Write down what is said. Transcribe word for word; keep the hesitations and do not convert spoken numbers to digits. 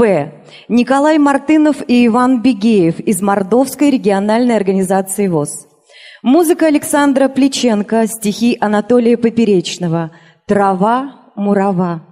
Б. Николай Мартынов и Иван Бегеев из Мордовской региональной организации ВОС. Музыка Александра Плеченко, стихи Анатолия Поперечного. «Трава, мурава».